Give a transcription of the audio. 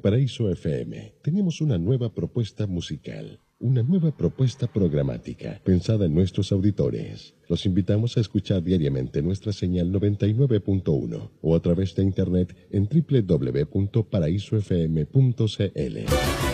Paraíso FM tenemos una nueva propuesta musical, una nueva propuesta programática pensada en nuestros auditores. Los invitamos a escuchar diariamente nuestra señal 99.1 o a través de internet en www.paraisofm.cl.